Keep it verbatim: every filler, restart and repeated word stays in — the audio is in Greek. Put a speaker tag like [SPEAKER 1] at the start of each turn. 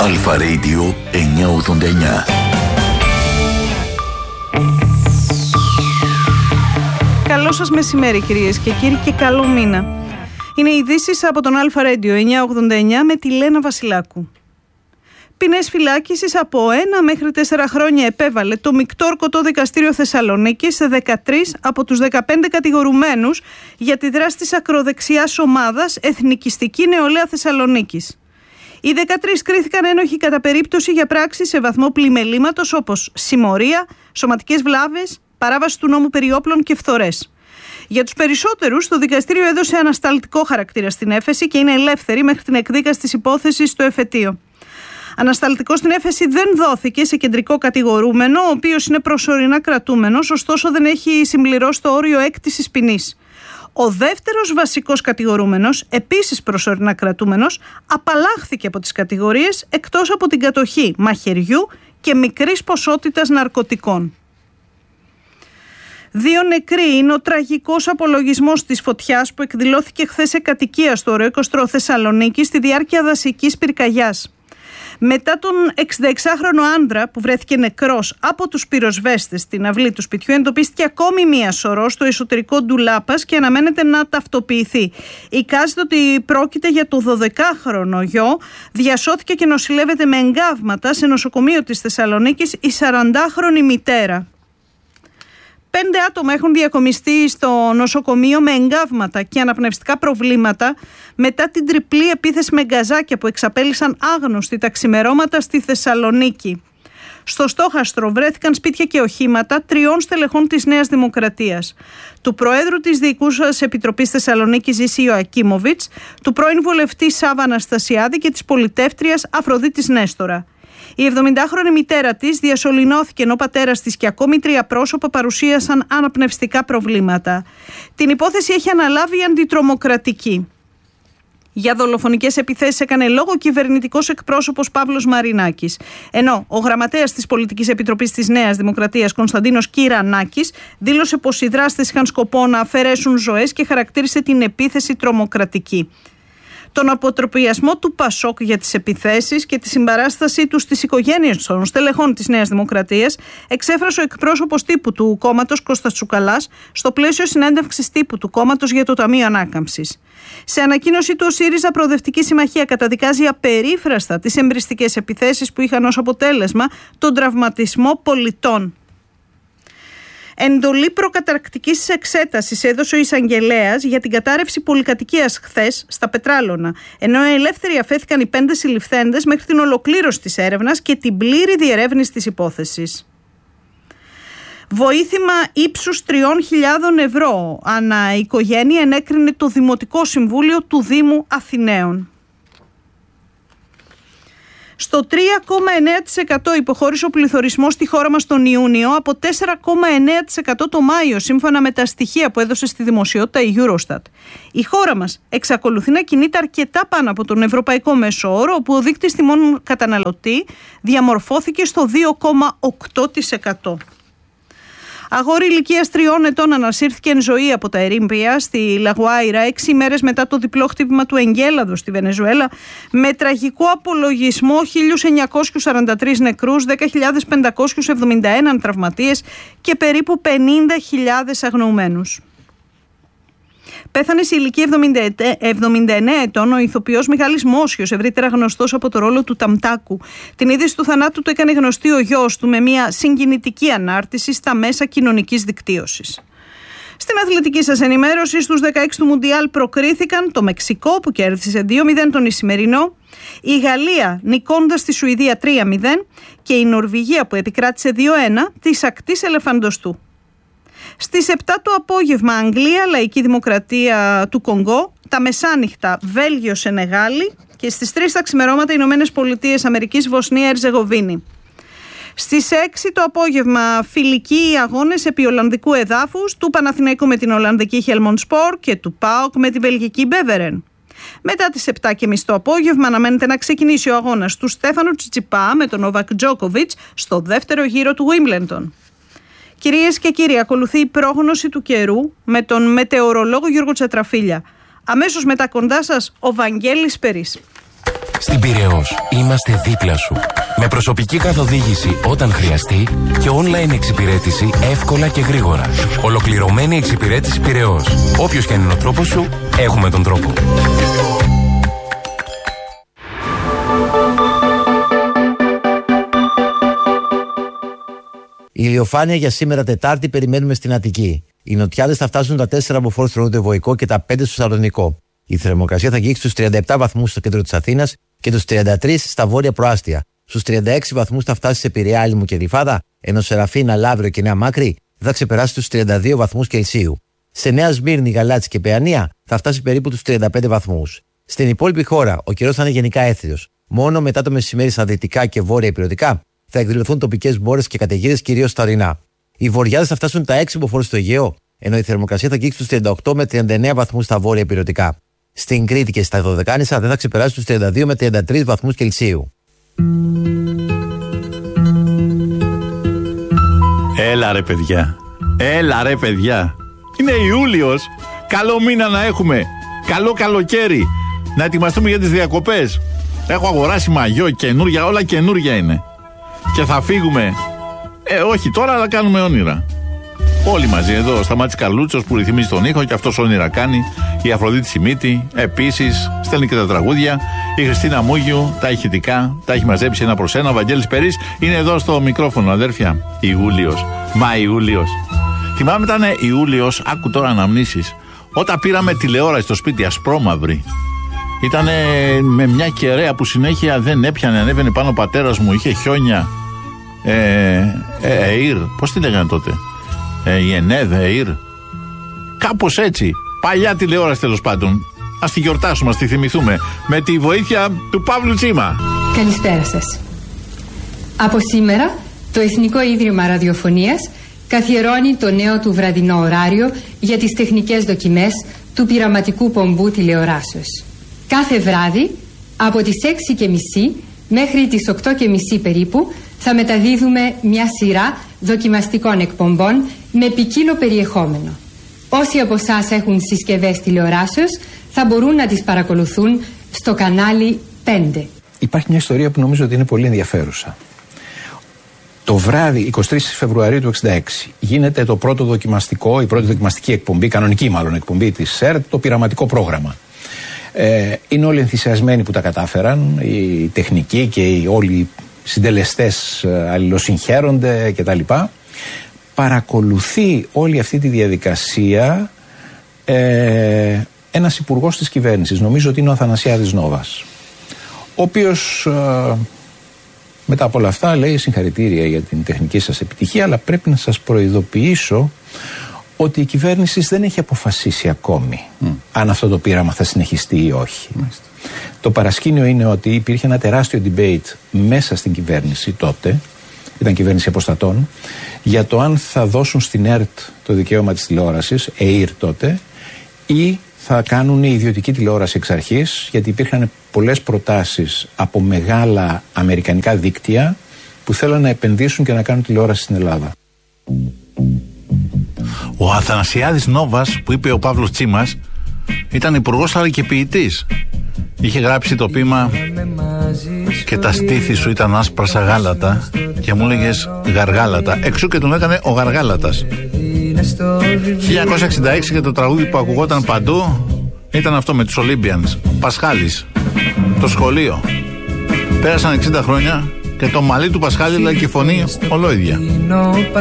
[SPEAKER 1] Αλφα Radio εννιακόσια ογδόντα εννιά.
[SPEAKER 2] Καλό σας μεσημέρι κυρίες και κύριοι και καλό μήνα. Είναι οι ειδήσεις από τον Αλφα Radio εννιακόσια ογδόντα εννιά με τη Λένα Βασιλάκου. Ποινές φυλάκισης από ένα μέχρι τέσσερα χρόνια επέβαλε το Μεικτό Ορκωτό Δικαστήριο Θεσσαλονίκης σε δεκατρείς από τους δεκαπέντε κατηγορουμένους για τη δράση της ακροδεξιάς ομάδας Εθνικιστική Νεολαία Θεσσαλονίκης. Οι δεκατρείς κρίθηκαν ένοχοι κατά περίπτωση για πράξεις σε βαθμό πλημελήματος όπως συμμορία, σωματικές βλάβες, παράβαση του νόμου περί όπλων και φθορές. Για τους περισσότερους, το δικαστήριο έδωσε ανασταλτικό χαρακτήρα στην έφεση και είναι ελεύθεροι μέχρι την εκδίκαση της υπόθεσης στο εφετείο. Ανασταλτικό στην έφεση δεν δόθηκε σε κεντρικό κατηγορούμενο, ο οποίος είναι προσωρινά κρατούμενος, ωστόσο δεν έχει συμπληρώσει το όριο έκτησης ποινής. Ο δεύτερος βασικός κατηγορούμενος, επίσης προσωρινά κρατούμενος, απαλλάχθηκε από τις κατηγορίες εκτός από την κατοχή μαχαιριού και μικρής ποσότητας ναρκωτικών. Δύο νεκροί είναι ο τραγικός απολογισμός της φωτιάς που εκδηλώθηκε χθες σε κατοικία στο Ορεόικοστρο Θεσσαλονίκη στη διάρκεια δασικής πυρκαγιάς. Μετά τον εξηνταεξάχρονο άνδρα που βρέθηκε νεκρός από τους πυροσβέστες στην αυλή του σπιτιού, εντοπίστηκε ακόμη μία σωρό στο εσωτερικό ντουλάπας και αναμένεται να ταυτοποιηθεί. Εικάζεται ότι πρόκειται για το δωδεκάχρονο γιο, διασώθηκε και νοσηλεύεται με εγκάβματα σε νοσοκομείο της Θεσσαλονίκης η σαραντάχρονη μητέρα. Πέντε άτομα έχουν διακομιστεί στο νοσοκομείο με εγκάβματα και αναπνευστικά προβλήματα μετά την τριπλή επίθεση με γκαζάκια που εξαπέλυσαν άγνωστοι τα ξημερώματα στη Θεσσαλονίκη. Στο στόχαστρο βρέθηκαν σπίτια και οχήματα τριών στελεχών της Νέας Δημοκρατίας. Του Προέδρου της Διοικούσας Επιτροπής Θεσσαλονίκης Ζήση Ιωακίμοβιτς, του πρώην βουλευτή Σάβα Αναστασιάδη και της πολιτεύτριας Αφροδίτης Νέστορα. Η εβδομηντάχρονη μητέρα της διασωληνώθηκε ενώ ο πατέρας της και ακόμη τρία πρόσωπα παρουσίασαν αναπνευστικά προβλήματα. Την υπόθεση έχει αναλάβει η αντιτρομοκρατική. Για δολοφονικές επιθέσεις έκανε λόγο ο κυβερνητικός εκπρόσωπος Παύλος Μαρινάκης. Ενώ ο γραμματέας της Πολιτικής Επιτροπής της Νέας Δημοκρατίας Κωνσταντίνος Κυρανάκης δήλωσε πως οι δράστες είχαν σκοπό να αφαιρέσουν ζωές και χαρακτήρισε την επίθεση τρομοκρατική. Τον αποτροπιασμό του Πασόκ για τις επιθέσεις και τη συμπαράστασή του στις οικογένειες των στελεχών της Νέας Δημοκρατίας εξέφρασε ο εκπρόσωπος τύπου του κόμματος Κώστας Τσουκαλάς στο πλαίσιο συνέντευξης τύπου του κόμματος για το Ταμείο Ανάκαμψης. Σε ανακοίνωσή του, ο ΣΥΡΙΖΑ Προοδευτική Συμμαχία καταδικάζει απερίφραστα τις εμπριστικές επιθέσεις που είχαν ως αποτέλεσμα τον τραυματισμό πολιτών. Εντολή προκαταρκτικής εξέτασης έδωσε ο εισαγγελέας για την κατάρρευση πολυκατοικίας χθες στα Πετράλωνα, ενώ ελεύθεροι αφέθηκαν οι πέντε συλληφθέντες μέχρι την ολοκλήρωση της έρευνας και την πλήρη διερεύνηση της υπόθεσης. Βοήθημα ύψους τριών χιλιάδων ευρώ ανά οικογένεια ενέκρινε το Δημοτικό Συμβούλιο του Δήμου Αθηναίων. Στο τρία κόμμα εννέα τοις εκατό υποχώρησε ο πληθωρισμός στη χώρα μας τον Ιούνιο από τέσσερα κόμμα εννέα τοις εκατό το Μάιο, σύμφωνα με τα στοιχεία που έδωσε στη δημοσιότητα η Eurostat. Η χώρα μας εξακολουθεί να κινείται αρκετά πάνω από τον ευρωπαϊκό μέσο όρο, όπου ο δείκτης τιμών καταναλωτή διαμορφώθηκε στο δύο κόμμα οκτώ τοις εκατό. Αγόρι ηλικίας τριών ετών ανασύρθηκε εν ζωή από τα ερήπια στη Λαγουάιρα έξι ημέρες μετά το διπλό χτύπημα του εγκέλαδου στη Βενεζουέλα, με τραγικό απολογισμό χίλια εννιακόσιους σαράντα τρεις νεκρούς, δέκα χιλιάδες πεντακόσιους εβδομήντα ένα τραυματίες και περίπου πενήντα χιλιάδες αγνοουμένους. Πέθανε σε ηλικία εβδομήντα εννέα ετών ο ηθοποιός Μιχάλης Μόσιος, ευρύτερα γνωστός από το ρόλο του Ταμτάκου. Την είδηση του θανάτου του έκανε γνωστή ο γιος του με μια συγκινητική ανάρτηση στα μέσα κοινωνικής δικτύωσης. Στην αθλητική σας ενημέρωση, στους δεκαέξι του Μουντιάλ προκρίθηκαν το Μεξικό που κέρδισε δύο μηδέν τον Ισημερινό, η Γαλλία νικώντας τη Σουηδία τρία μηδέν και η Νορβηγία που επικράτησε δύο ένα της ακτής Ελεφαντοστού. Στις επτά το απόγευμα Αγγλία, Λαϊκή Δημοκρατία του Κονγκό, τα μεσάνυχτα Βέλγιο, Σενεγάλη και στις τρεις τα ξημερώματα Ηνωμένες Πολιτείες Αμερικής, Βοσνία, Ερζεγοβίνη. Στις έξι το απόγευμα φιλικοί αγώνες επί Ολλανδικού εδάφους, του Παναθηναϊκού με την Ολλανδική Helmond Sport και του ΠΑΟΚ με τη Βελγική Μπέβερεν. Μετά τις επτά και μισή το απόγευμα αναμένεται να ξεκινήσει ο αγώνας του Στέφανου Τσιτσιπά με τον Νόβακ Τζόκοβιτς στο δεύτερο γύρο του Wimbledon. Κυρίες και κύριοι, ακολουθεί η πρόγνωση του καιρού με τον μετεωρολόγο Γιώργο Τσατραφίλια. Αμέσως μετά κοντά σας ο Βαγγέλης Περής.
[SPEAKER 3] Στην Πειραιώς είμαστε δίπλα σου. Με προσωπική καθοδήγηση όταν χρειαστεί και online εξυπηρέτηση εύκολα και γρήγορα. Ολοκληρωμένη εξυπηρέτηση Πειραιώς. Όποιος και αν είναι ο τρόπος σου, έχουμε τον τρόπο.
[SPEAKER 4] Η ηλιοφάνεια για σήμερα Τετάρτη περιμένουμε στην Αττική. Οι νοτιάδες θα φτάσουν τα τέσσερα από φόρ στο νοτιοβοϊκό και τα πέντε στο Σαλονικό. Η θερμοκρασία θα αγγίξει στους τριάντα επτά βαθμούς στο κέντρο της Αθήνας και τους τριάντα τρία στα βόρεια προάστια. Στους τριάντα έξι βαθμούς θα φτάσει σε Πειραιά, Άλυμο και Γλυφάδα, ενώ Σεραφίνα, Λαύριο και Νέα Μάκρη θα ξεπεράσει τους τριάντα δύο βαθμούς Κελσίου. Σε Νέα Σμύρνη, Γαλάτσι και Παιανία θα φτάσει περίπου τους τριάντα πέντε βαθμούς. Στην υπόλοιπη χώρα ο καιρός θα είναι γενικά έθριος. Μόνο μετά το μεσημέρι στα δυτικά και βόρεια ηπειρωτικά θα εκδηλωθούν τοπικές μπόρες και καταιγίδες, κυρίως στα ορεινά. Οι βορειάδες θα φτάσουν τα έξι μποφόρ στο Αιγαίο, ενώ η θερμοκρασία θα αγγίξει τους τριάντα οκτώ με τριάντα εννέα βαθμούς στα βόρεια ηπειρωτικά. Στην Κρήτη και στα Δωδεκάνησα δεν θα ξεπεράσει τους τριάντα δύο με τριάντα τρία βαθμούς Κελσίου.
[SPEAKER 5] Έλα ρε παιδιά, έλα ρε παιδιά. Είναι Ιούλιος, καλό μήνα να έχουμε, καλό καλοκαίρι, να ετοιμαστούμε για τις διακοπές. Έχω αγοράσει μαγιό, καινούρια, όλα καινούρια είναι. Και θα φύγουμε, ε όχι τώρα, αλλά κάνουμε όνειρα. Όλοι μαζί εδώ, ο Σταμάτης Καρλούτσος που ρυθμίζει τον ήχο και αυτός όνειρα κάνει. Η Αφροδίτη Σιμίτη, επίσης, στέλνει και τα τραγούδια. Η Χριστίνα Μούγιου, τα ηχητικά, τα έχει μαζέψει ένα προς ένα. Ο Βαγγέλης Περής είναι εδώ στο μικρόφωνο, αδέρφια. Ιούλιος, μα Ιούλιος. Θυμάμαι ήταν Ιούλιος, άκου τώρα αναμνήσεις. Όταν πήραμε τηλεόραση στο σπίτι, ασπρόμαυρη. Ήταν με μια κεραία που συνέχεια δεν έπιανε, ανέβαινε πάνω ο πατέρας μου, είχε χιόνια. Ε, ε, ΕΙΡ, πώς τη λέγανε τότε. Ε, η ΕΝΕΔ, ΕΙΡ. Κάπως έτσι. Παλιά τηλεόραση τέλος πάντων. Ας τη γιορτάσουμε, ας τη θυμηθούμε. Με τη βοήθεια του Παύλου Τσίμα.
[SPEAKER 6] Καλησπέρα σας. Από σήμερα, το Εθνικό Ίδρυμα Ραδιοφωνίας καθιερώνει το νέο του βραδινό ωράριο για τις τεχνικές δοκιμές του πειραματικού πομπού τηλεοράσεως. Κάθε βράδυ, από τις έξι και μισή μέχρι τις οκτώ και μισή περίπου, θα μεταδίδουμε μια σειρά δοκιμαστικών εκπομπών με ποικίλο περιεχόμενο. Όσοι από εσάς έχουν συσκευές τηλεοράσεως θα μπορούν να τις παρακολουθούν στο κανάλι πέντε.
[SPEAKER 7] Υπάρχει μια ιστορία που νομίζω ότι είναι πολύ ενδιαφέρουσα. Το βράδυ εικοστή τρίτη Φεβρουαρίου του εξήντα έξι γίνεται το πρώτο δοκιμαστικό, η πρώτη δοκιμαστική εκπομπή, κανονική μάλλον εκπομπή της ΣΕΡΤ, το πειραματικό πρόγραμμα. Ε, είναι όλοι ενθουσιασμένοι που τα κατάφεραν, οι τεχνικοί και οι όλοι οι συντελεστές αλληλοσυγχαίρονται κτλ. Παρακολουθεί όλη αυτή τη διαδικασία ε, ένας υπουργός της κυβέρνησης, νομίζω ότι είναι ο Αθανασιάδης Νόβας, ο οποίος ε, μετά από όλα αυτά λέει συγχαρητήρια για την τεχνική σας επιτυχία, αλλά πρέπει να σας προειδοποιήσω ότι η κυβέρνηση δεν έχει αποφασίσει ακόμη mm. αν αυτό το πείραμα θα συνεχιστεί ή όχι. Mm. Το παρασκήνιο είναι ότι υπήρχε ένα τεράστιο debate μέσα στην κυβέρνηση τότε, ήταν κυβέρνηση αποστατών, για το αν θα δώσουν στην ΕΡΤ το δικαίωμα της τηλεόρασης, ΕΙΡ τότε, ή θα κάνουν ιδιωτική τηλεόραση εξ αρχής, γιατί υπήρχαν πολλές προτάσεις από μεγάλα αμερικανικά δίκτυα που θέλουν να επενδύσουν και να κάνουν τηλεόραση στην Ελλάδα.
[SPEAKER 5] Ο Αθανασιάδης Νόβας, που είπε ο Παύλος Τσίμας, ήταν υπουργός αλλά και ποιητής. Είχε γράψει το ποίημα «Και τα στήθη σου ήταν άσπρα σαν γάλατα» και μου έλεγες γαργάλατα. Εξού και τον έκανε ο Γαργάλατας. χίλια εννιακόσια εξήντα έξι και το τραγούδι που ακουγόταν παντού ήταν αυτό με τους Olympians. Πασχάλης. Το σχολείο. Πέρασαν εξήντα χρόνια και το μαλλί του Πασχάλη λέει και η φωνή ολόιδια.